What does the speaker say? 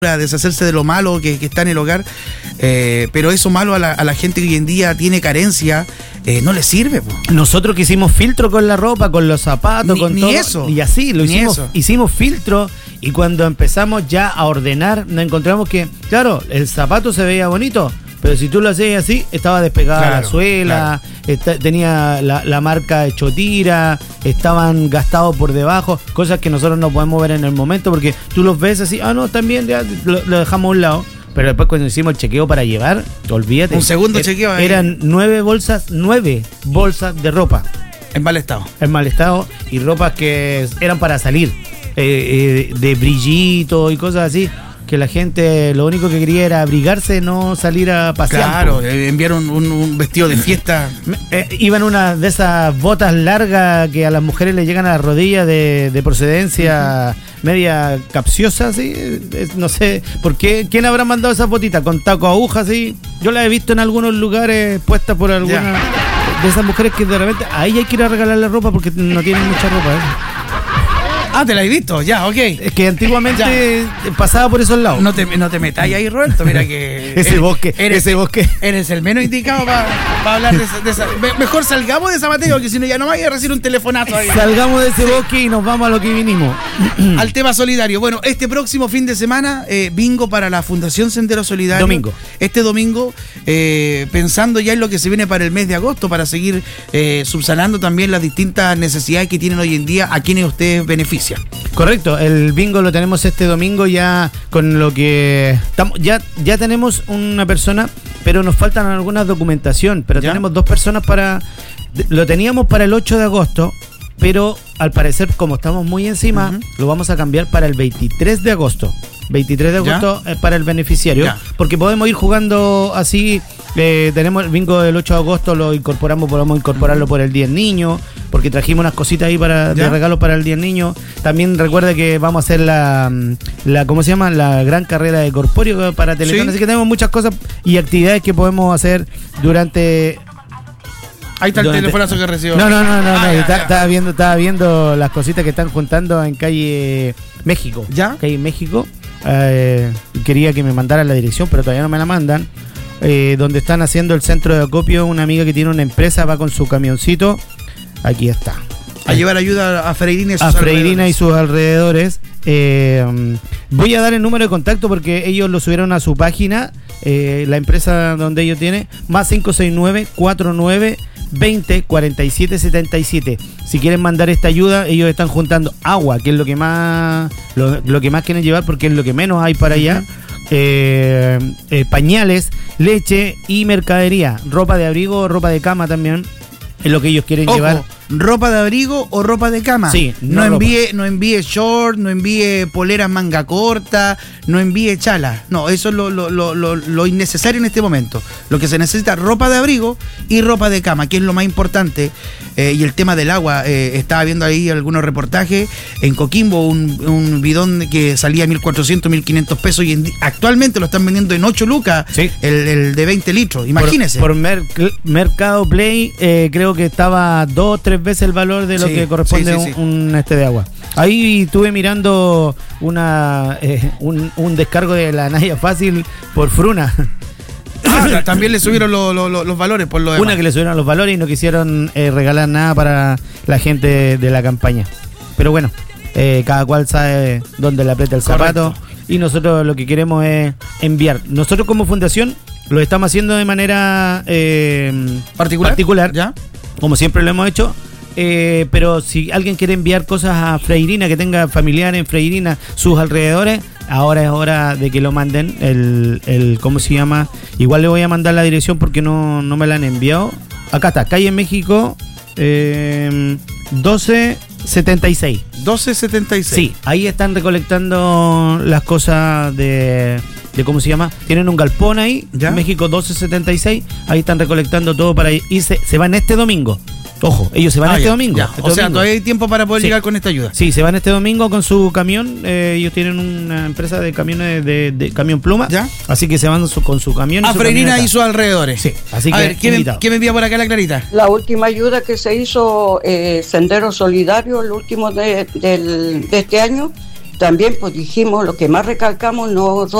a deshacerse de lo malo que está en el hogar, pero eso malo a la gente que hoy en día tiene carencia, no le sirve. Nosotros que hicimos filtro con la ropa, con los zapatos, con ni todo, eso. Y así lo hicimos, eso. Hicimos filtro, y cuando empezamos ya a ordenar, nos encontramos que, claro, el zapato se veía bonito, pero si tú lo hacías así, estaba despegada la suela, tenía la marca hecho tira, estaban gastados por debajo, cosas que nosotros no podemos ver en el momento, porque tú los ves así, también ya lo dejamos a un lado. Pero después cuando hicimos el chequeo para llevar, olvídate. Un segundo chequeo ahí. Eran 9 bolsas de ropa. En mal estado. En mal estado, y ropas que eran para salir, de brillito y cosas así. Que la gente lo único que quería era abrigarse, no salir a pasear. Claro, enviaron un vestido de fiesta. Iban una de esas botas largas que a las mujeres les llegan a las rodillas de procedencia media capciosa, ¿sí? No sé, ¿por qué? ¿Quién habrá mandado esas botitas? Con taco agujas, ¿sí? Yo las he visto en algunos lugares puestas por alguna de esas mujeres que de repente ahí hay que ir a regalarle ropa porque no tienen mucha ropa, ¿te la he visto? Ya, ok. Es que antiguamente pasaba por esos lados. No te metáis ahí, Roberto. Mira que... ese bosque. Eres el menos indicado para hablar de esa... Mejor salgamos de esa materia, porque si no ya no vaya a recibir un telefonazo ahí. Salgamos de ese bosque y nos vamos a lo que vinimos. Al tema solidario. Bueno, este próximo fin de semana, bingo para la Fundación Sendero Solidario. Domingo. Este domingo, pensando ya en lo que se viene para el mes de agosto, para seguir subsanando también las distintas necesidades que tienen hoy en día a quienes ustedes benefician. Correcto, el bingo lo tenemos este domingo ya con lo que estamos, ya tenemos una persona, pero nos faltan algunas documentación, pero tenemos 2 personas lo teníamos para el 8 de agosto, pero al parecer como estamos muy encima, lo vamos a cambiar para el 23 de agosto. 23 de agosto para el beneficiario, porque podemos ir jugando así. Tenemos el bingo del 8 de agosto, podemos incorporarlo por el Día del Niño, porque trajimos unas cositas ahí de regalo para el Día del Niño. También recuerda que vamos a hacer la ¿cómo se llama? La gran carrera de corpóreo para Teletón, así que tenemos muchas cosas y actividades que podemos hacer durante... Ahí está el telefonazo que recibo. No. Estaba viendo las cositas que están juntando en calle México. ¿Ya? Calle México. Quería que me mandaran la dirección, pero todavía no me la mandan. Donde están haciendo el centro de acopio, una amiga que tiene una empresa va con su camioncito. Aquí está. A llevar ayuda a Freirina y sus alrededores. Voy a dar el número de contacto porque ellos lo subieron a su página, la empresa donde ellos tienen, más 569-49-20-47-77. Si quieren mandar esta ayuda, ellos están juntando agua, que es lo que más quieren llevar porque es lo que menos hay para allá. Pañales, leche y mercadería, ropa de abrigo, ropa de cama también es lo que ellos quieren llevar. ¿Ropa de abrigo o ropa de cama? Sí, no envíe short, no envíe poleras manga corta, no envíe chalas. No, eso es lo innecesario en este momento. Lo que se necesita, ropa de abrigo y ropa de cama, que es lo más importante. Y el tema del agua, estaba viendo ahí algunos reportajes. En Coquimbo, un bidón que salía 1.400, 1.500 pesos y actualmente lo están vendiendo en 8 lucas, el de 20 litros. Imagínese. Por Mercado Play, creo que estaba 2 o 3 veces el valor de lo que corresponde un de agua. Ahí estuve mirando un descargo de la Naya Fácil por Fruna. También le subieron los valores por lo demás. Una que le subieron los valores y no quisieron regalar nada para la gente de la campaña. Pero bueno, cada cual sabe dónde le aprieta el zapato. Correcto. Y nosotros lo que queremos es enviar. Nosotros como fundación lo estamos haciendo de manera particular, ¿ya? Como siempre lo hemos hecho. Pero si alguien quiere enviar cosas a Freirina, que tenga familiares en Freirina, sus alrededores, ahora es hora de que lo manden. El ¿cómo se llama? Igual le voy a mandar la dirección porque no me la han enviado. Acá está, calle México 1276. 1276. Sí, ahí están recolectando las cosas de ¿cómo se llama? Tienen un galpón ahí, México 1276. Ahí están recolectando todo para irse. Se van este domingo. Ojo, ellos se van este domingo. Sea, todavía hay tiempo para poder llegar con esta ayuda. Sí, se van este domingo con su camión. Ellos tienen una empresa de camiones de camión pluma. Así que se van con su camión. A Freirina y sus alrededores. Sí, así que. A ver, ¿qué me envía por acá la Clarita? La última ayuda que se hizo, Sendero Solidario, el último de este año, también pues dijimos, lo que más recalcamos, no